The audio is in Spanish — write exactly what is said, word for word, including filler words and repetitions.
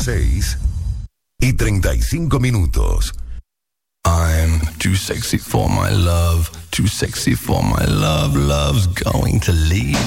seis y treinta y cinco minutos. I'm too sexy for my love, too sexy for my love, love's going to leave.